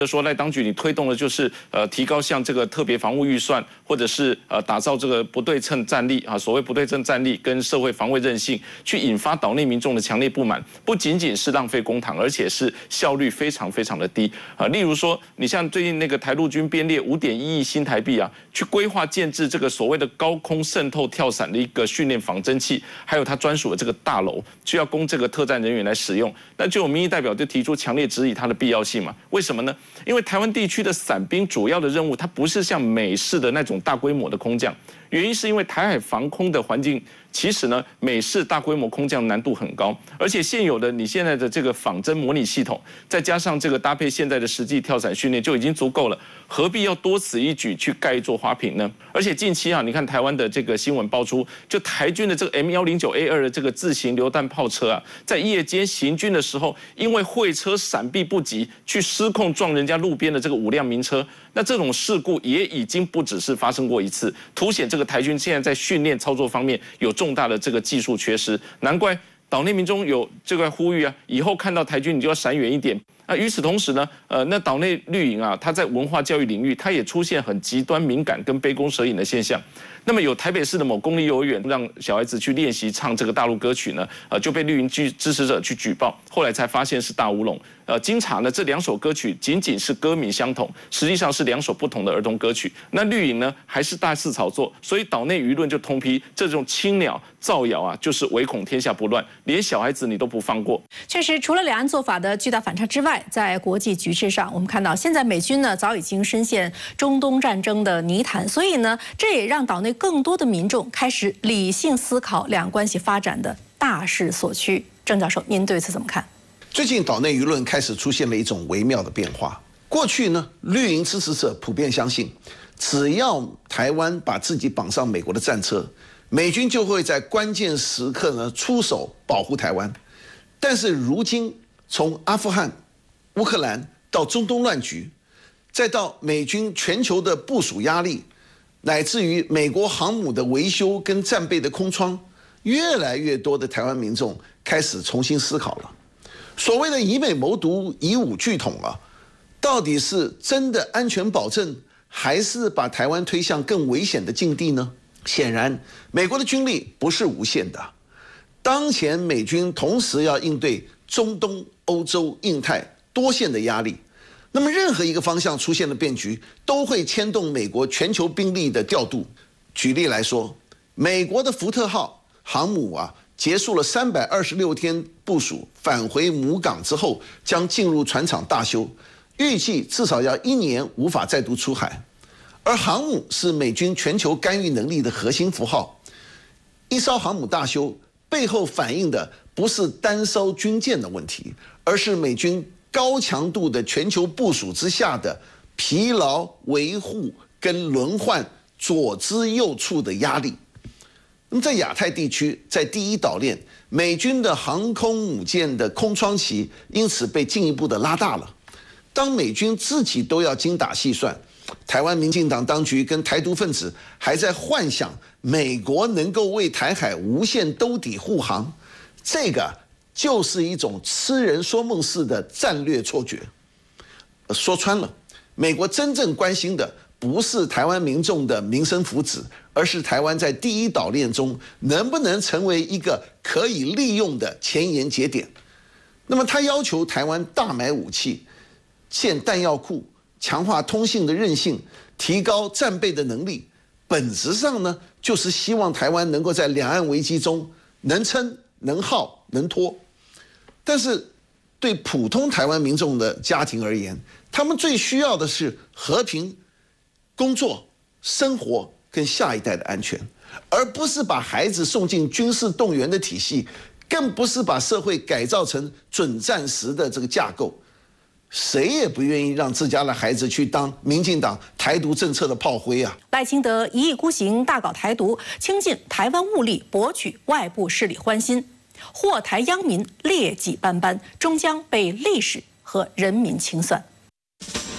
说赖当局你推动的就是提高像这个特别防务预算，或者是打造这个不对称战力啊，所谓不对称战力跟社会防卫韧性，去引发岛内民众的强烈不满，不仅仅是浪费公帑，而且是效率非常非常的低啊。例如说，你像最近那个台陆军编列5.1亿新台币啊，去规划建制这个所谓的高空渗透跳伞的一个训练仿真器，还有它专属的这个大楼，需要供这个特战人员来使用。那就有民意代表就提出强烈质疑它的必要性嘛？为什么呢？因为台湾地区的伞兵主要的任务，它不是像美式的那种大规模的空降，原因是因为台海防空的环境，其实呢，美式大规模空降难度很高，而且现有的你现在的这个仿真模拟系统，再加上这个搭配现在的实际跳伞训练就已经足够了，何必要多此一举去盖一座花瓶呢？而且近期啊，你看台湾的这个新闻爆出，就台军的这个 M109A2的这个自行榴弹炮车啊，在夜间行军的时候，因为会车闪避不及，去失控撞人家路边的这个5辆民车。那这种事故也已经不只是发生过一次，凸显这个台军现在在训练操作方面有重大的这个技术缺失，难怪岛内民众有这个呼吁啊，以后看到台军你就要闪远一点。那与此同时呢，那岛内绿营啊，它在文化教育领域，它也出现很极端敏感跟杯弓蛇影的现象。那么有台北市的某公立幼儿园让小孩子去练习唱这个大陆歌曲呢，就被绿营支持者去举报，后来才发现是大乌龙。经查呢，这2首歌曲仅仅是歌名相同，实际上是2首不同的儿童歌曲。那绿营呢，还是大肆炒作，所以岛内舆论就通批这种青鸟造谣啊，就是唯恐天下不乱，连小孩子你都不放过。 确实，除了两岸做法的巨大反差之外，在国际局势上，我们看到现在美军呢早已经深陷中东战争的泥潭，所以呢，这也让岛内更多的民众开始理性思考两岸关系发展的大势所趋。郑教授，您对此怎么看？ 最近岛内舆论开始出现了一种微妙的变化。过去呢，绿营支持者普遍相信，只要台湾把自己绑上美国的战车，美军就会在关键时刻呢出手保护台湾。但是如今，从阿富汗、乌克兰到中东乱局，再到美军全球的部署压力，乃至于美国航母的维修跟战备的空窗，越来越多的台湾民众开始重新思考了。所谓的以美谋独、以武拒统啊，到底是真的安全保证，还是把台湾推向更危险的境地呢？显然，美国的军力不是无限的。当前美军同时要应对中东、欧洲、印太多线的压力，那么任何一个方向出现的变局，都会牵动美国全球兵力的调度。举例来说，美国的福特号航母啊，结束了326天部署，返回母港之后，将进入船厂大修，预计至少要1年无法再度出海。而航母是美军全球干预能力的核心符号，一艘航母大修背后反映的不是单艘军舰的问题，而是美军高强度的全球部署之下的疲劳、维护跟轮换左支右绌的压力。那么在亚太地区，在第一岛链，美军的航空母舰的空窗期因此被进一步的拉大了。当美军自己都要精打细算，台湾民进党当局跟台独分子还在幻想美国能够为台海无限兜底护航，这个就是一种痴人说梦式的战略错觉。说穿了，美国真正关心的不是台湾民众的民生福祉，而是台湾在第一岛链中能不能成为一个可以利用的前沿节点。那么他要求台湾大买武器，建弹药库，强化通信的韧性，提高战备的能力，本质上呢，就是希望台湾能够在两岸危机中能撑、能耗、能拖。但是对普通台湾民众的家庭而言，他们最需要的是和平、工作、生活跟下一代的安全，而不是把孩子送进军事动员的体系，更不是把社会改造成准战时的这个架构。谁也不愿意让自家的孩子去当民进党台独政策的炮灰啊！ 赖清德一意孤行，大搞台独，倾尽台湾物力博取外部势力欢心，祸台殃民，劣迹斑斑，终将被历史和人民清算。